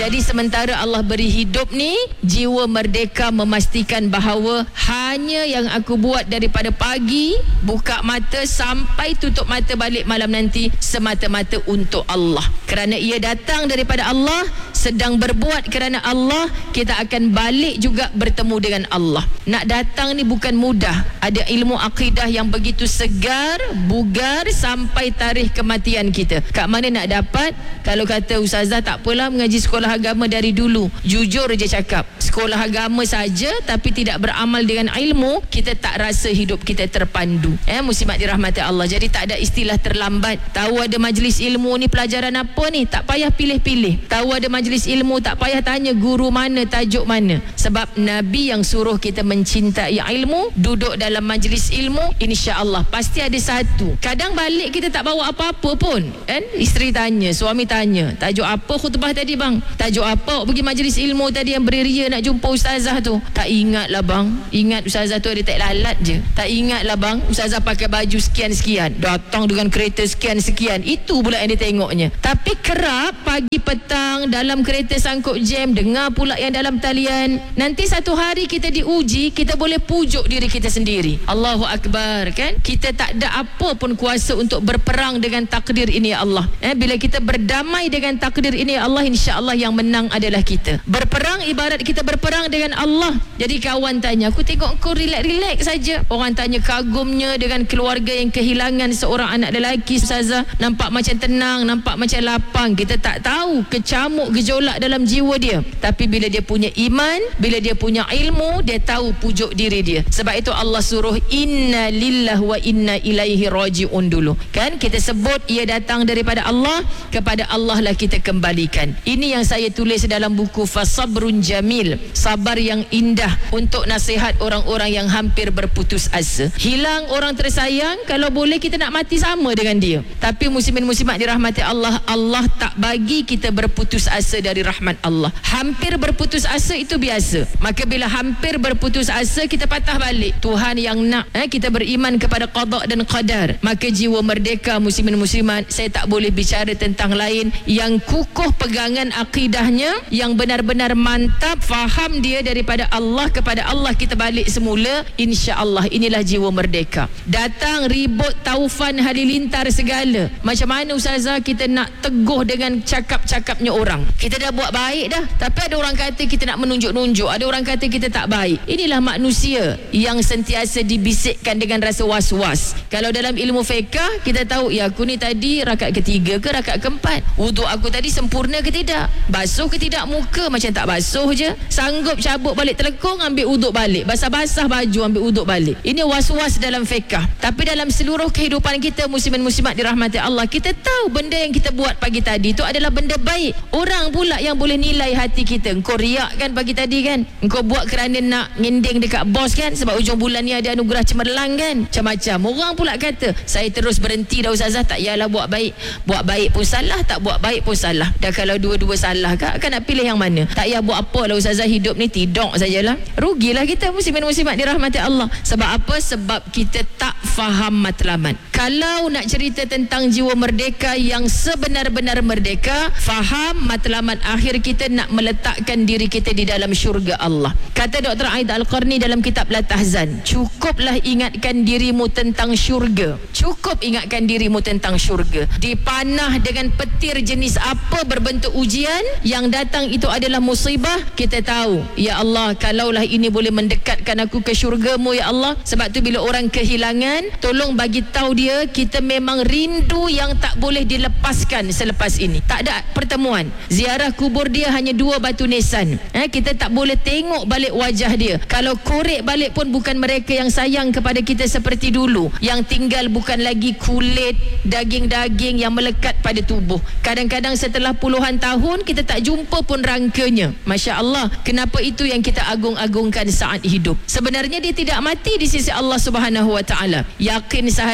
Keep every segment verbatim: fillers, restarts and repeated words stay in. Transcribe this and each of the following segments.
Jadi sementara Allah beri hidup ni, jiwa merdeka memastikan bahawa hanya yang aku buat daripada pagi buka mata sampai tutup mata balik malam nanti semata-mata untuk Allah. Kerana ia datang daripada Allah, sedang berbuat kerana Allah, kita akan balik juga bertemu dengan Allah. Nak datang ni bukan mudah. Ada ilmu akidah yang begitu segar, bugar sampai tarikh kematian kita. Kat mana nak dapat? Kalau kata ustazah tak apalah mengaji sekolah agama dari dulu, jujur je cakap, sekolah agama saja tapi tidak beramal dengan ilmu, kita tak rasa hidup kita terpandu. Eh, muslimat dirahmati Allah. Jadi tak ada istilah terlambat. Tahu ada majlis ilmu ni pelajaran apa ni, tak payah pilih-pilih. Tahu ada majlis ilmu, tak payah tanya guru mana, tajuk mana. Sebab Nabi yang suruh kita mencintai ilmu, duduk dalam majlis ilmu, insya-Allah pasti ada satu. Kadang balik kita tak bawa apa-apa pun, kan? Isteri tanya, suami tanya, tajuk apa khutbah tadi bang? Tajuk apa pergi majlis ilmu tadi yang beria nak jumpa ustazah tu? Tak ingat lah bang. Ingat ustazah tu ada tak lalat je. Tak ingat lah bang, ustazah pakai baju sekian-sekian, datang dengan kereta sekian-sekian. Itu pula yang dia tengoknya. Tapi kerap pagi petang dalam kereta sangkut jam, dengar pula yang dalam talian. Nanti satu hari kita diuji, kita boleh pujuk diri kita sendiri. Allahu Akbar, kan? Kita tak ada apa pun kuasa untuk berperang dengan takdir ini ya Allah. Eh, bila kita berdamai dengan takdir ini ya Allah, insya-Allah yang menang adalah kita. Berperang ibarat kita berperang dengan Allah. Jadi kawan tanya, aku tengok kau relax-relax saja. Orang tanya kagumnya dengan keluarga yang kehilangan seorang anak lelaki, ustazah. Nampak macam tenang, nampak macam lapang. Kita tak tahu kecamuk gejolak dalam jiwa dia. Tapi bila dia punya iman, bila dia punya ilmu, dia tahu pujuk diri dia. Sebab itu Allah suruh inna lillahi wa inna ilaihi raji'un dulu. Kan kita sebut ia datang daripada Allah, kepada Allah lah kita kembalikan. Ini yang saya tulis dalam buku Fasabrun Jamil, sabar yang indah, untuk nasihat orang-orang yang hampir berputus asa. Hilang orang tersayang, kalau boleh kita nak mati sama dengan dia. Tapi muslimin muslimat dirahmati Allah, Allah tak bagi kita berputus asa dari rahmat Allah. Hampir berputus asa itu biasa. Maka bila hampir berputus asa, kita patah balik. Tuhan yang nak eh, kita beriman kepada qada dan qadar. Maka jiwa merdeka muslimin muslimat, saya tak boleh bicara tentang lain yang kukuh pegangan akidahnya, yang benar-benar mantap faham dia daripada Allah kepada Allah, kita balik semula, insya-Allah. Inilah jiwa merdeka. Datang ribut taufan halilintar segala, macam mana ustazah kita nak teguh dengan cakap-cakapnya orang? Kita dah buat baik dah, tapi ada orang kata kita nak menunjuk-nunjuk, ada orang kata kita tak baik. Inilah manusia yang sentiasa dibisikkan dengan rasa was-was. Kalau dalam ilmu fiqh kita tahu, ya aku ni tadi rakaat ketiga ke rakaat keempat, wuduk aku tadi sempurna ke tidak, basuh ke tidak muka, macam tak basuh je, sanggup cabut balik telekung, ambil wuduk balik, basah-basah baju, ambil wuduk balik. Ini was-was dalam fiqh. Tapi dalam seluruh kehidupan kita muslimin muslimat dirahmati Allah, kita tahu benda yang kita buat pagi tadi itu adalah benda baik. Orang pula yang boleh nilai hati kita. Engkau riak kan pagi tadi kan, engkau buat kerana nak ngending dekat bos kan, sebab ujung bulan ni ada anugerah cemerlang kan, macam-macam. Orang pula kata, saya terus berhenti dah ustazah, tak yalah buat baik. Buat baik pun salah, tak buat baik pun salah. Dah kalau dua-dua salah kan, akan nak pilih yang mana? Tak payah buat apa lah ustazah, hidup ni tidur sajalah. Rugilah kita muslimin muslimat dirahmati Allah. Sebab apa? Sebab kita tak faham matlamat. Kalau nak cerita tentang jiwa merdeka yang sebenar-benar merdeka, faham matlamat akhir kita nak meletakkan diri kita di dalam syurga Allah. Kata Doktor Aid Al-Qarni dalam kitab La Tahzan, cukuplah ingatkan dirimu tentang syurga. Cukup ingatkan dirimu tentang syurga. Dipanah dengan petir jenis apa berbentuk ujian, yang datang itu adalah musibah, kita tahu, ya Allah, kalaulah ini boleh mendekatkan aku ke syurgamu ya Allah. Sebab tu bila orang kehilangan, tolong bagi tahu dia, kita memang rindu yang tak boleh dilepaskan selepas ini. Tak ada pertemuan. Ziarah kubur dia hanya dua batu nisan. Eh, kita tak boleh tengok balik wajah dia. Kalau korek balik pun bukan mereka yang sayang kepada kita seperti dulu. Yang tinggal bukan lagi kulit, daging-daging yang melekat pada tubuh. Kadang-kadang setelah puluhan tahun kita tak jumpa pun rangkanya. Masya Allah. Kenapa itu yang kita agung-agungkan saat hidup? Sebenarnya dia tidak mati di sisi Allah Subhanahu Wa Taala. Yakin sahaja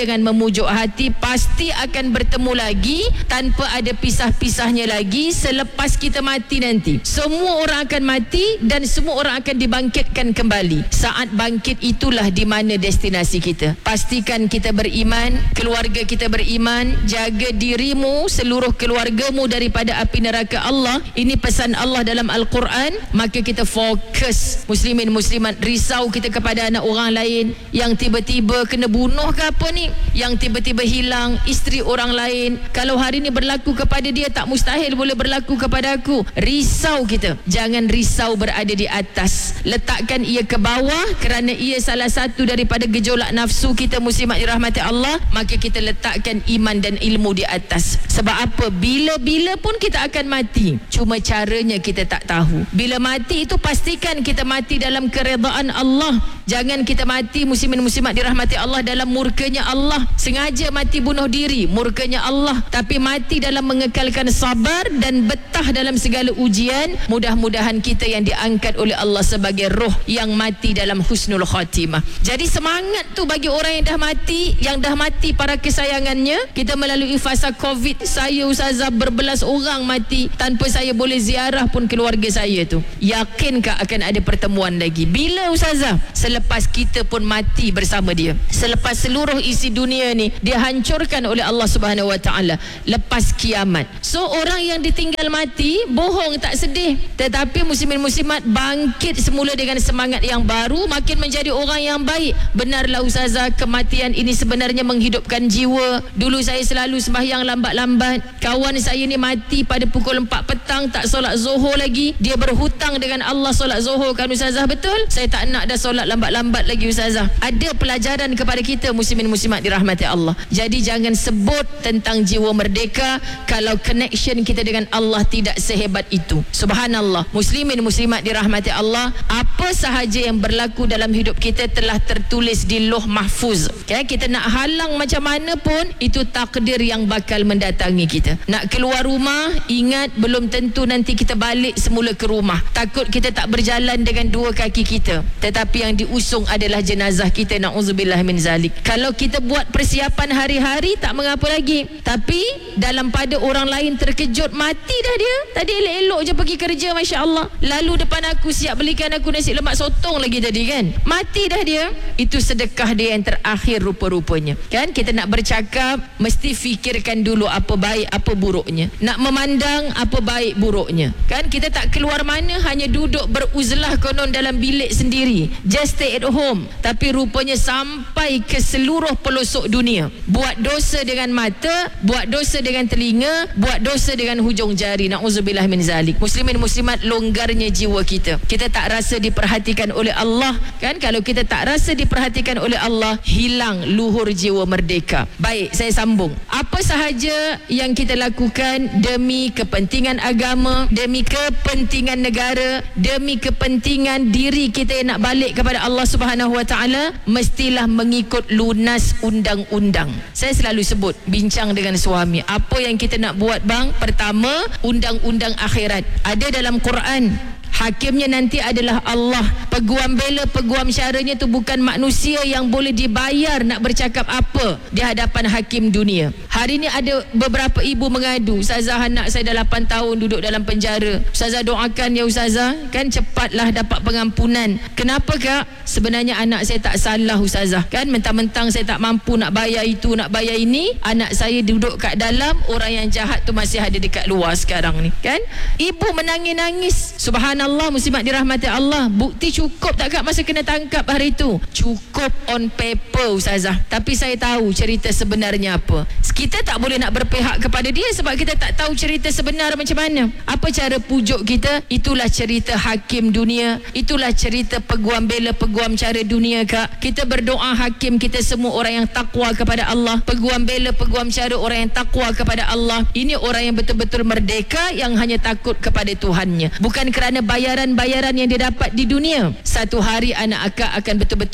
dengan memujuk hati, pasti akan bertemu lagi tanpa ada pisah-pisahnya lagi selepas kita mati nanti. Semua orang akan mati dan semua orang akan dibangkitkan kembali. Saat bangkit itulah di mana destinasi kita. Pastikan kita beriman, keluarga kita beriman, jaga dirimu, seluruh keluargamu daripada api neraka Allah. Ini pesan Allah dalam Al-Quran. Maka kita fokus, muslimin muslimat, risau kita kepada anak orang lain yang tiba-tiba kena bunuh ke apa ni, yang tiba-tiba hilang isteri orang lain. Kalau hari ni berlaku kepada dia, tak mustahil boleh berlaku kepada aku. Risau kita. Jangan risau berada di atas, letakkan ia ke bawah, kerana ia salah satu daripada gejolak nafsu kita, muslimat dirahmati Allah. Maka kita letakkan iman dan ilmu di atas. Sebab apa? Bila-bila pun kita akan mati, cuma caranya kita tak tahu. Bila mati itu pastikan kita mati dalam keredaan Allah. Jangan kita mati, muslimin muslimat dirahmati Allah, dalam murkanya Allah. Sengaja mati bunuh diri, murkanya Allah. Tapi mati dalam mengekalkan sabar dan betah dalam segala ujian. Mudah-mudahan kita yang diangkat oleh Allah sebagai roh yang mati dalam husnul khatimah. Jadi semangat tu bagi orang yang dah mati, yang dah mati para kesayangannya. Kita melalui fasa Covid, saya ustazah berbelas orang mati tanpa saya boleh ziarah pun keluarga saya tu. Yakinkah akan ada pertemuan lagi? Bila ustazah? Selepas kita pun mati bersama dia. Selepas seluruh isi dunia ni dihancurkan oleh Allah Subhanahu Wa Taala, lepas kiamat. So orang yang ditinggal mati, bohong tak sedih. Tetapi muslimin muslimat bangkit semula dengan semangat yang baru, makin menjadi orang yang baik. Benarlah ustazah, kematian ini sebenarnya menghidupkan jiwa. Dulu saya selalu sembahyang lambat-lambat. Kawan saya ni mati pada pukul empat petang, tak solat zuhur lagi. Dia berhutang dengan Allah solat zuhur kan ustazah, betul? Saya tak nak dah solat lambat-lambat lagi ustazah. Ada pelajaran kepada kita, muslimin muslimat dirahmati Allah. Jadi jangan sebut tentang jiwa merdeka kalau connection kita dengan Allah tidak sehebat itu. Subhanallah, muslimin muslimat dirahmati Allah, apa sahaja yang berlaku dalam hidup kita telah tertulis di Lauh Mahfuz. Okay? Kita nak halang macam mana pun, itu takdir yang bakal mendatangi kita. Nak keluar rumah, ingat belum tentu nanti kita balik semula ke rumah. Takut kita tak berjalan dengan dua kaki kita, tetapi yang diusung adalah jenazah kita. Na'udzubillah min zalik. Kalau kita buat persiapan hari-hari, tak mengapa lagi. Tapi dalam pada orang lain terkejut, mati dah dia. Tadi elok-elok je pergi kerja, Masya Allah. Lalu depan aku siap belikan aku nasi lemak sotong lagi tadi kan. Mati dah dia. Itu sedekah dia yang terakhir rupa-rupanya. Kan kita nak bercakap, mesti fikirkan dulu apa baik apa buruknya. Nak memandang apa baik buruknya. Kan kita tak keluar mana, hanya duduk beruzlah konon dalam bilik sendiri. Just stay at home. Tapi rupanya sampai ke seluruh pelosok dunia. Buat dosa dengan mata, buat dosa dengan telinga, buat dosa dengan hujung jari. Na'udzubillah min zalik. Muslimin muslimat, longgarnya jiwa kita. Kita tak rasa diperhatikan oleh Allah. Kan kalau kita tak rasa diperhatikan oleh Allah, hilang luhur jiwa merdeka. Baik, saya sambung. Apa sahaja yang kita lakukan demi kepentingan agama, demi kepentingan negara, demi kepentingan diri kita yang nak balik kepada Allah Subhanahu Wa Taala, mestilah mengikut lunas undang-undang. Saya selalu sebut, bincang dengan suami, apa yang kita nak buat bang? Pertama, undang-undang akhirat. Ada dalam Quran. Hakimnya nanti adalah Allah. Peguam bela, peguam syaranya tu bukan manusia yang boleh dibayar nak bercakap apa di hadapan hakim dunia. Hari ni ada beberapa ibu mengadu, ustazah anak saya dah lapan tahun duduk dalam penjara. Ustazah doakan ya ustazah, kan cepatlah dapat pengampunan. Kenapa kak? Sebenarnya anak saya tak salah ustazah. Kan mentang-mentang saya tak mampu nak bayar itu, nak bayar ini, anak saya duduk kat dalam, orang yang jahat tu masih ada dekat luar sekarang ni. Kan? Ibu menangis-nangis. Subhanallah. Allah, muslimat dirahmati Allah. Bukti cukup tak kak masa kena tangkap hari itu? Cukup on paper ustazah. Tapi saya tahu cerita sebenarnya apa. Kita tak boleh nak berpihak kepada dia sebab kita tak tahu cerita sebenar macam mana. Apa cara pujuk kita? Itulah cerita hakim dunia. Itulah cerita peguam bela, peguam cara dunia kak. Kita berdoa hakim kita semua orang yang takwa kepada Allah. Peguam bela, peguam cara orang yang takwa kepada Allah. Ini orang yang betul-betul merdeka, yang hanya takut kepada Tuhannya. Bukan kerana bayaran-bayaran yang dia dapat di dunia. Satu hari anak akak akan betul-betul dapat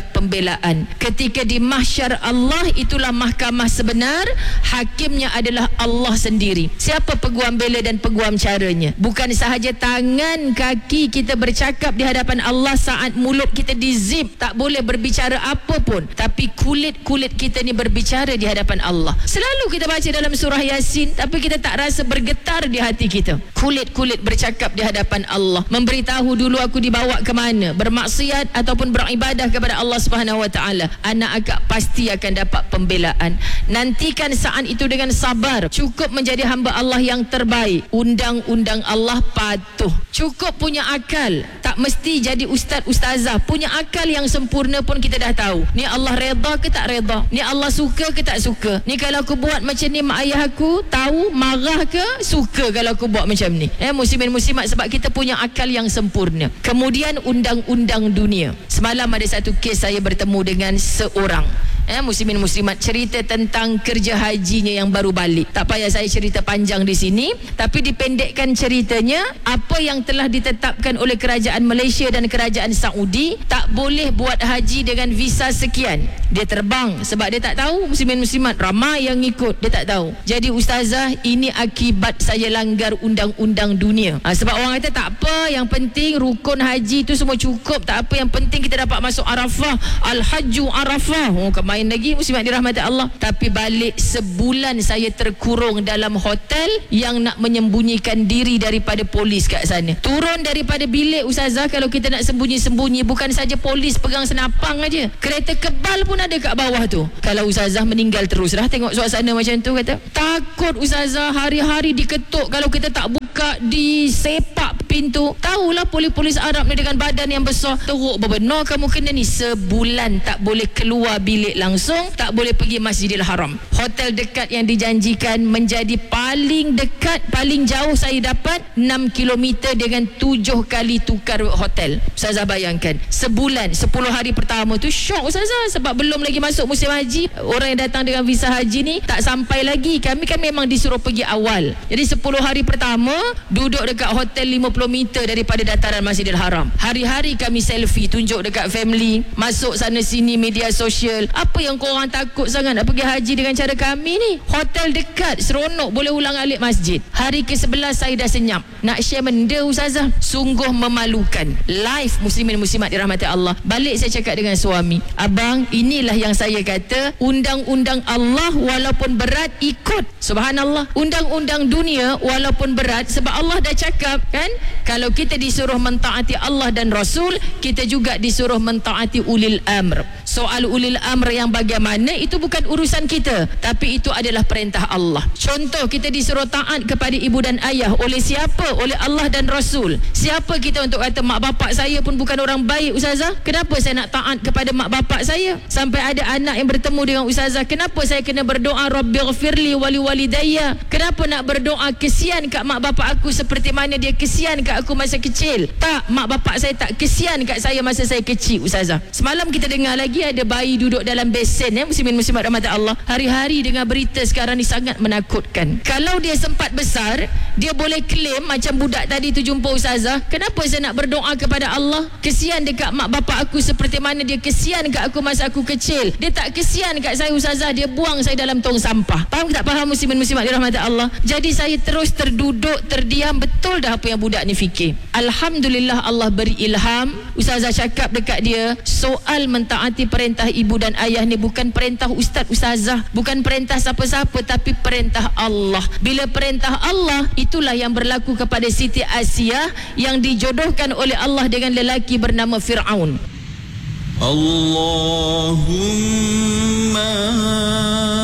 pembelaan. Ketika di mahsyar Allah, itulah mahkamah sebenar, hakimnya adalah Allah sendiri. Siapa peguam bela dan peguam caranya? Bukan sahaja tangan kaki kita bercakap di hadapan Allah saat mulut kita dizip, tak boleh berbicara apa pun, tapi kulit-kulit kita ni berbicara di hadapan Allah. Selalu kita baca dalam surah Yasin, tapi kita tak rasa bergetar di hati kita. Kulit-kulit bercakap di hadapan Allah, memberitahu dulu aku dibawa ke mana, bermaksiat ataupun beribadah kepada Allah Subhanahu Wa Taala. Anak akak pasti akan dapat pembelaan. Nantikan saat itu dengan sabar. Cukup menjadi hamba Allah yang terbaik. Undang-undang Allah patuh. Cukup punya akal. Tak mesti jadi ustaz ustazah. Punya akal yang sempurna pun kita dah tahu. Ni Allah redha ke tak redha? Ni Allah suka ke tak suka? Ni kalau aku buat macam ni, mak ayah aku tahu, marah ke suka kalau aku buat macam ni? Eh, muslimin muslimat, sebab kita punya akal yang sempurna. Kemudian undang-undang dunia. Semalam ada satu kes saya bertemu dengan seorang Eh, muslimin muslimat, cerita tentang kerja hajinya yang baru balik. Tak payah saya cerita panjang di sini, tapi dipendekkan ceritanya, apa yang telah ditetapkan oleh kerajaan Malaysia dan kerajaan Saudi, tak boleh buat haji dengan visa sekian. Dia terbang sebab dia tak tahu, muslimin muslimat, ramai yang ikut, dia tak tahu. Jadi ustazah, ini akibat saya langgar undang-undang dunia. Ha, sebab orang kata tak apa, yang penting rukun haji tu semua cukup, tak apa, yang penting kita dapat masuk Arafah, Al-Hajju Arafah. Oh, kemain lagi muslimat dirahmati Allah. Tapi balik sebulan saya terkurung dalam hotel yang nak menyembunyikan diri daripada polis kat sana. Turun daripada bilik ustazah, kalau kita nak sembunyi-sembunyi, bukan saja polis pegang senapang aja, kereta kebal pun ada kat bawah tu. Kalau ustazah meninggal terus dah tengok suasana macam tu, kata takut ustazah, hari-hari diketuk, kalau kita tak buka disepak pintu. Tahulah polis-polis Arab ni dengan badan yang besar, teruk bebenar kamu kena ni. Sebulan tak boleh keluar bilik langsung, tak boleh pergi Masjidil Haram. Hotel dekat yang dijanjikan menjadi paling dekat, paling jauh saya dapat enam kilometer dengan tujuh kali tukar hotel. Ustazah bayangkan, sebulan, sepuluh hari pertama tu syok ustazah, sebab belum lagi masuk musim haji. Orang yang datang dengan visa haji ni tak sampai lagi. Kami kan memang disuruh pergi awal. Jadi sepuluh hari pertama duduk dekat hotel lima puluh meter daripada dataran Masjidil Haram. Hari-hari kami selfie, tunjuk dekat family, masuk sana sini media sosial. Apa yang korang takut sangat nak pergi haji dengan cara kami ni? Hotel dekat, seronok, boleh ulang alik masjid. Hari ke sebelas saya dah senyap nak share benda ustazah, sungguh memalukan. Live muslimin muslimat dirahmati Allah. Balik saya cakap dengan suami, abang, inilah yang saya kata, undang-undang Allah walaupun berat ikut. Subhanallah. Undang-undang dunia walaupun berat, sebab Allah dah cakap kan, kalau kita disuruh mentaati Allah dan Rasul, kita juga disuruh mentaati ulil amr. Soal ulil amr yang bagaimana, itu bukan urusan kita, tapi itu adalah perintah Allah. Contoh, kita disuruh taat kepada ibu dan ayah. Oleh siapa? Oleh Allah dan Rasul. Siapa kita untuk kata mak bapak saya pun bukan orang baik ustazah, kenapa saya nak taat kepada mak bapak saya? Sampai ada anak yang bertemu dengan ustazah, kenapa saya kena berdoa Rabbighfirli wali walidayya? Kenapa nak berdoa kesian kat mak bapak aku seperti mana dia kesian kat aku masa kecil? Tak, mak bapak saya tak kesian kat saya masa saya kecil ustazah. Semalam kita dengar lagi ada bayi duduk dalam besen, ya, muslimin muslimat rahmat Allah. Hari-hari dengar berita sekarang ni sangat menakutkan. Kalau dia sempat besar, dia boleh claim macam budak tadi tu jumpa ustazah, kenapa saya nak berdoa kepada Allah kesian dekat mak bapak aku seperti mana dia kesian kat aku masa aku kecil? Dia tak kesian kat saya ustazah, dia buang saya dalam tong sampah. Faham tak faham muslimin muslimat dirahmati Allah? Jadi saya terus terduduk, terdiam. Betul dah apa yang budak ni fikir. Alhamdulillah Allah beri ilham. Ustazah cakap dekat dia, soal mentaati perintah ibu dan ayah ni bukan perintah ustaz ustazah, bukan perintah siapa-siapa, tapi perintah Allah. Bila perintah Allah, itulah yang berlaku kepada Siti Asiyah yang dijodohkan oleh Allah dengan lelaki bernama Fir'aun. Allahumma